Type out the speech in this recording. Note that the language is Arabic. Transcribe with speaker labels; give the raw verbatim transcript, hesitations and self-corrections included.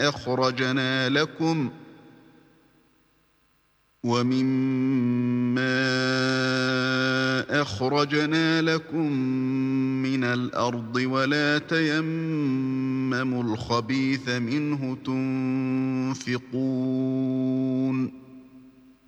Speaker 1: أخرجنا لكم ومما أخرجنا لكم من الأرض ولا تيمموا الخبيث منه تنفقون